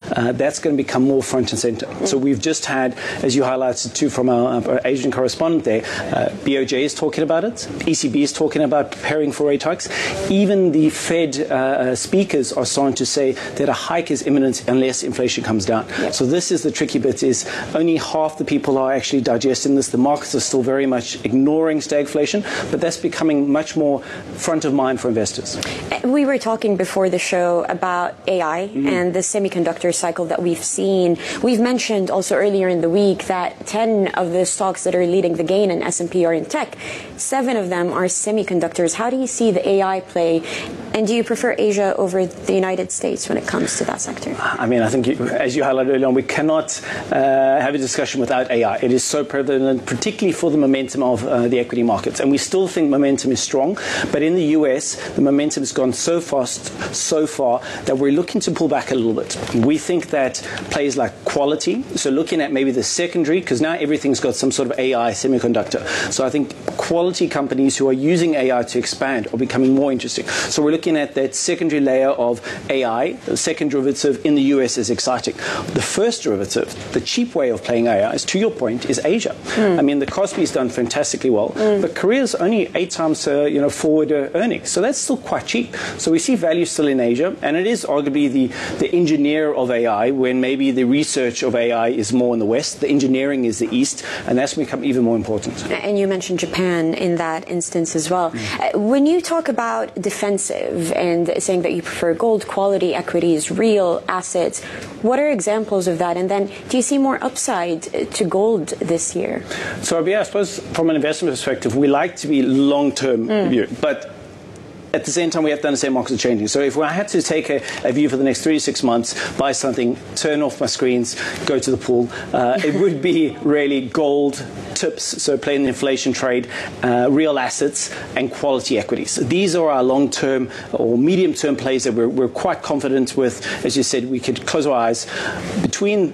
that's going to become more front and center. So we've just had, as you highlighted too from our Asian correspondent there, BOJ is talking about it, ECB is talking about preparing for rate hikes. Even the Fed speakers are starting to say that a hike is imminent unless inflation comes down. Yep. So this is the tricky bit, is only half the people are actually digesting this. The markets are still very much ignoring stagflation, but that's becoming much more front of mind for investors. We were talking before the show about AI and the semiconductor cycle that we've seen. We've mentioned also earlier in the week that 10 of the stocks that are leading the gain in S&P are in tech. 7 of them are semiconductors. How do you see the AI play? And do you prefer Asia over the United States when it comes to that sector? I mean, I think, as you highlighted earlier on, we cannot have a discussion without AI. It is so prevalent, particularly for the momentum of the equity markets. And we still think momentum is strong. But in the US, the momentum has gone so fast, so far, that we're looking to pull back a little bit. We think that plays like quality, so looking at maybe the secondary, because now everything's got some sort of AI semiconductor. So I think quality companies who are using AI to expand are becoming more interesting. So we're looking at that secondary layer of AI. The second derivative in the US is exciting. The first derivative, the cheap way of playing AI, is, to your point, is Asia. I mean, the Kospi's done fantastically well, but Korea's only 8 times forward earnings, so that's still quite cheap. So we see value still in Asia, and it is arguably the engineer of AI, when maybe the research of AI is more in the West, the engineering is the East, and that's become even more important. And you mentioned Japan in that instance as well. When you talk about defensive and saying that you prefer gold, quality equities, real assets, what are examples of that? And then do you see more upside to gold this year? So yeah, I suppose from an investment perspective, we like to be long-term view, but at the same time, we have to understand markets are changing. So if I had to take a view for the next 3 to 6 months, buy something, turn off my screens, go to the pool, it would be really gold, tips, so playing the inflation trade, real assets, and quality equities. These are our long-term or medium-term plays that we're quite confident with. As you said, we could close our eyes. Between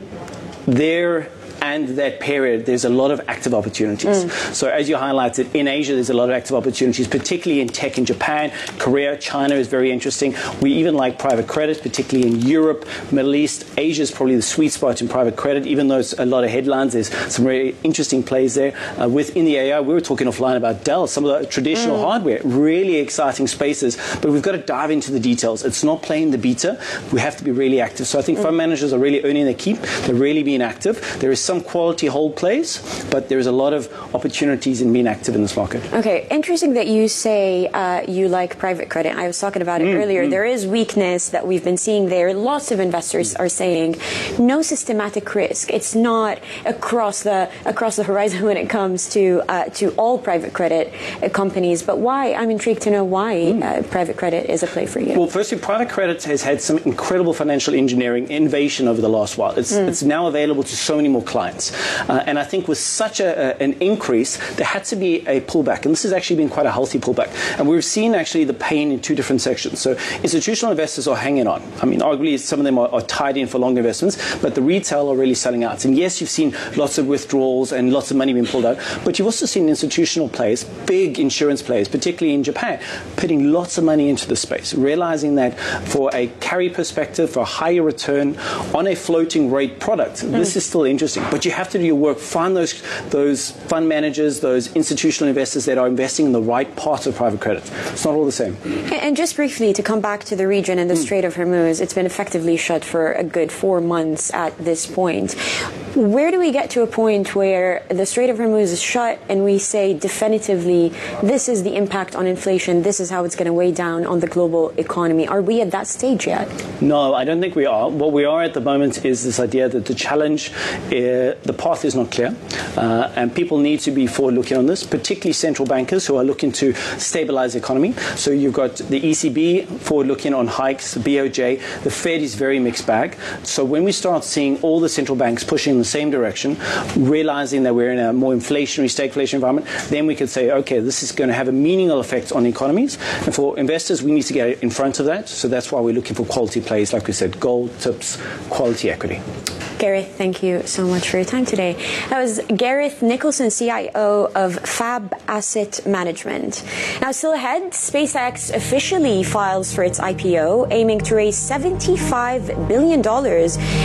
there and that period, there's a lot of active opportunities. So as you highlighted, in Asia, there's a lot of active opportunities, particularly in tech in Japan, Korea, China is very interesting. We even like private credit, particularly in Europe, Middle East. Asia is probably the sweet spot in private credit, even though it's a lot of headlines. There's some really interesting plays there. Within the AI, we were talking offline about Dell, some of the traditional hardware, really exciting spaces, but we've got to dive into the details. It's not playing the beta. We have to be really active. So I think fund managers are really earning their keep. They're really being active. There is some quality hold plays, but there's a lot of opportunities in being active in this market. Okay, interesting that you say you like private credit. I was talking about it earlier. There is weakness that we've been seeing there. Lots of investors are saying no systematic risk. It's not across the horizon when it comes to all private credit companies. But why? I'm intrigued to know why private credit is a play for you. Well, firstly, private credit has had some incredible financial engineering innovation over the last while. It's now available to so many more clients. And I think with such an increase, there had to be a pullback. And this has actually been quite a healthy pullback. And we've seen actually the pain in 2 different sections. So institutional investors are hanging on. I mean, arguably, some of them are tied in for long investments, but the retail are really selling out. And yes, you've seen lots of withdrawals and lots of money being pulled out, but you've also seen institutional players, big insurance players, particularly in Japan, putting lots of money into the space, realizing that for a carry perspective, for a higher return on a floating rate product, this is still interesting. But you have to do your work, find those fund managers, those institutional investors that are investing in the right part of private credit. It's not all the same. And just briefly, to come back to the region and the Strait of Hormuz, it's been effectively shut for a good 4 months at this point. Where do we get to a point where the Strait of Hormuz is shut and we say definitively this is the impact on inflation, this is how it's going to weigh down on the global economy? Are we at that stage yet? No, I don't think we are. What we are at the moment is this idea that the challenge, the path is not clear, and people need to be forward-looking on this, particularly central bankers who are looking to stabilize the economy. So you've got the ECB forward-looking on hikes, BOJ, the Fed is very mixed bag. So when we start seeing all the central banks pushing in the same direction, realizing that we're in a more inflationary, stagflation environment, then we could say, okay, this is going to have a meaningful effect on economies. And for investors, we need to get in front of that. So that's why we're looking for quality plays, like we said, gold, tips, quality equity. Gareth, thank you so much for your time today. That was Gareth Nicholson, CIO of Fab Asset Management. Now, still ahead, SpaceX officially files for its IPO, aiming to raise $75 billion